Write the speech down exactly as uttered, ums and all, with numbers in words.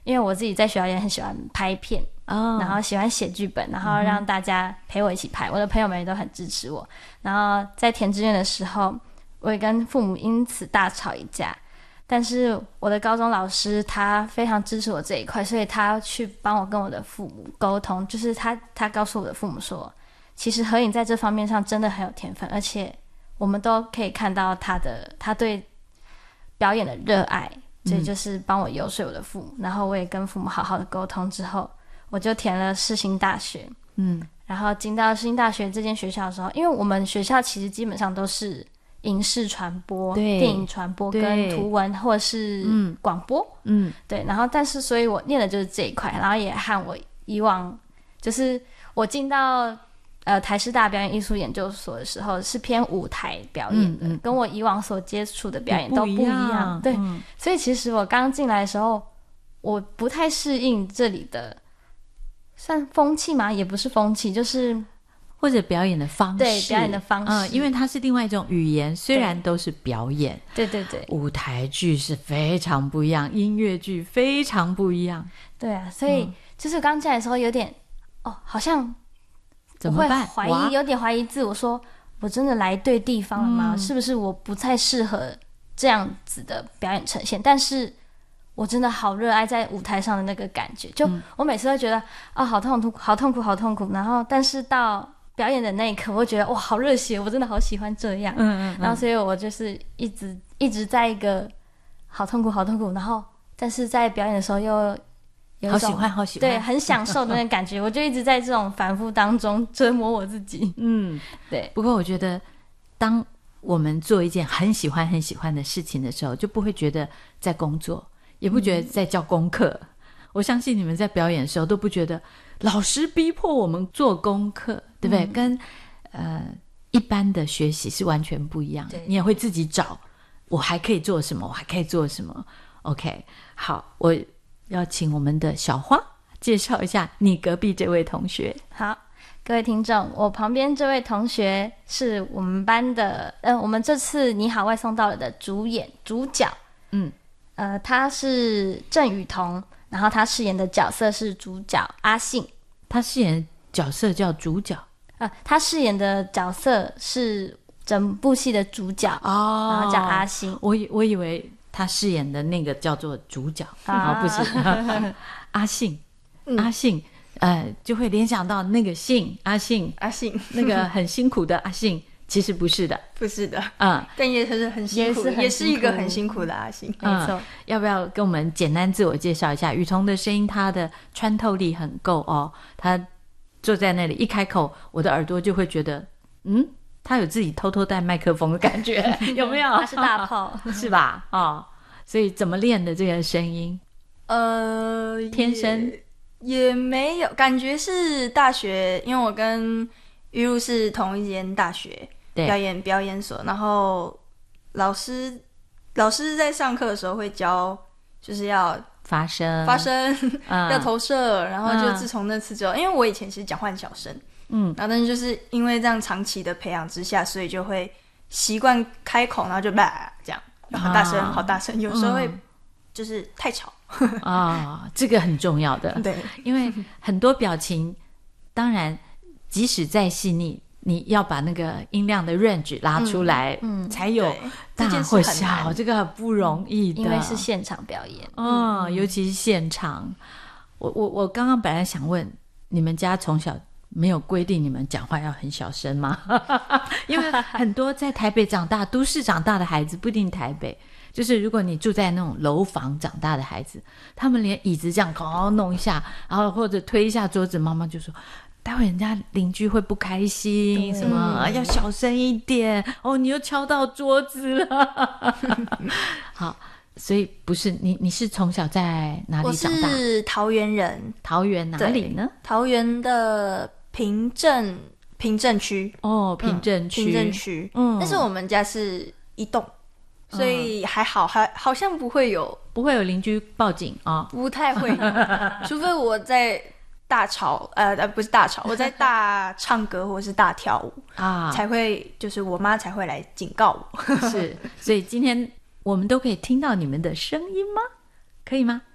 因为我自己在学校也很喜欢拍片、哦、然后喜欢写剧本，然后让大家陪我一起拍、嗯、我的朋友们也都很支持我。然后在填志愿的时候，我也跟父母因此大吵一架，但是我的高中老师他非常支持我这一块，所以他去帮我跟我的父母沟通，就是他他告诉我的父母说，其实何颖在这方面上真的很有天分，而且我们都可以看到他的他对表演的热爱，所以就是帮我游说我的父母、嗯、然后我也跟父母好好的沟通之后，我就填了世新大学。嗯，然后进到世新大学这间学校的时候，因为我们学校其实基本上都是影视传播、电影传播跟图文或者是广播，嗯，对，然后但是所以我念的就是这一块，然后也和我以往就是我进到呃台师大表演艺术研究所的时候是偏舞台表演的、嗯嗯、跟我以往所接触的表演都不一样, 一样对、嗯、所以其实我刚进来的时候我不太适应这里的算风气吗？也不是风气，就是或者表演的方式， 对，表演的方式、 嗯、因为它是另外一种语言，虽然都是表演， 对对对， 舞台剧是非常不一样，音乐剧非常不一样， 对啊，所以就是刚进来的时候有点哦，好像怎么办？ 怀疑，有点怀疑自我，说我真的来对地方了吗、嗯、是不是我不太适合这样子的表演呈现？但是我真的好热爱在舞台上的那个感觉，就我每次都觉得啊、哦，好痛苦好痛苦好痛苦，然后但是到表演的那一刻我会觉得哇好热血，我真的好喜欢这样，嗯嗯嗯，然后所以我就是一直一直在一个好痛苦好痛苦，然后但是在表演的时候又有一种好喜欢好喜欢， 对，很享受的那个感觉我就一直在这种反复当中折磨我自己。嗯，对。 不过我觉得当我们做一件很喜欢很喜欢的事情的时候，就不会觉得在工作，也不觉得在教功课、嗯、我相信你们在表演的时候都不觉得老师逼迫我们做功课，对不对、嗯、跟呃一般的学习是完全不一样，你也会自己找我还可以做什么，我还可以做什么。 OK， 好，我要请我们的小花介绍一下你隔壁这位同学。 好，各位听众，我旁边这位同学是我们班的呃，我们这次你好外送到了的主演主角，嗯呃，他是郑雨桐，然后他饰演的角色是主角阿信。 他饰演的角色叫主角？ 呃，他饰演的角色是整部戏的主角哦，然后叫阿信。 我以我以为他饰演的那个叫做主角啊、哦，不是阿信、嗯、阿信呃，就会联想到那个信阿信阿信那个很辛苦的阿信其实不是的， 不是的，嗯，但也是很辛苦，也 是, 也是一个很辛苦的阿信， 没错、嗯。要不要跟我们简单自我介绍一下？雨桐的声音，他的穿透力很够哦，他坐在那里一开口，我的耳朵就会觉得，嗯，他有自己偷偷带麦克风的感觉，有没有？ 他是大炮， 是吧？哦，所以怎么练的这个声音？呃，天生也, 也没有，感觉是大学，因为我跟玉露是同一间大学。表演表演所，然后老师老师在上课的时候会教，就是要发声发声、嗯、要投射，然后就自从那次之后、嗯、因为我以前其实讲话很小声，嗯，然后但是就是因为这样长期的培养之下，所以就会习惯开口，然后就bah这样，然后大声、啊、好大声，有时候会就是太吵啊，这个很重要的， 对， 因为很多表情当然即使再细腻，你要把那个音量的 range 拉出来、嗯嗯、才有大或小，这个很不容易的， 因为是现场表演， 嗯，嗯尤其是现场。我我我刚刚本来想问，你们家从小没有规定你们讲话要很小声吗？因为很多在台北长大都市长大的孩子，不一定台北，就是如果你住在那种楼房长大的孩子，他们连椅子这样搞弄一下，然后或者推一下桌子，妈妈就说待会人家邻居会不开心，什么、嗯、要小声一点哦，你又敲到桌子了好，所以不是你你是从小在哪里长大？ 我是桃园人。 桃园哪里呢？ 桃园的平镇平镇区。 哦，平镇区、嗯、 平镇区，嗯，但是我们家是一栋，所以还好，还好像不会有不会有邻居报警啊、哦， 不太会有除非我在大吵，呃，不是大吵，我在大唱歌或是大跳舞啊，才会就是我妈才会来警告我。 是，所以今天我们都可以听到你们的声音吗？可以吗？